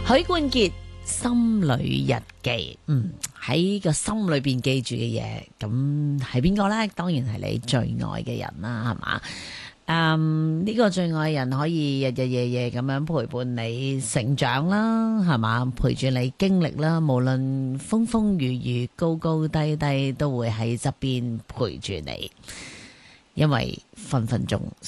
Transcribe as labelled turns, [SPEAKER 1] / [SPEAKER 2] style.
[SPEAKER 1] 許冠傑心裏日記，喺個心裏邊記住嘅嘢，咁係邊個呢？當然係你最愛嘅人啦，係嘛？呢個最愛人可以日日夜夜咁樣陪伴你成長啦，係嘛？陪住你經歷啦，無論風風雨雨、高高低低，都會喺側邊陪住你，因為分分鐘